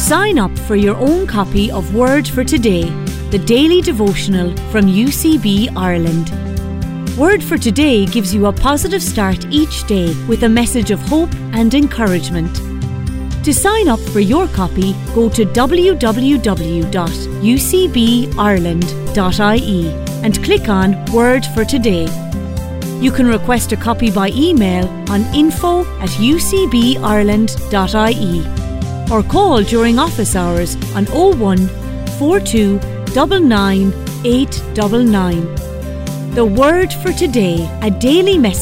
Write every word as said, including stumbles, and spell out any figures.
Sign up for your own copy of Word for Today, the daily devotional from U C B Ireland. Word for Today gives you a positive start each day with a message of hope and encouragement. To sign up for your copy, go to w w w dot u c b ireland dot i e and click on Word for Today. You can request a copy by email on info at u c b ireland dot i e or call during office hours on oh one, four two nine nine, eight nine nine. The Word for Today, a daily message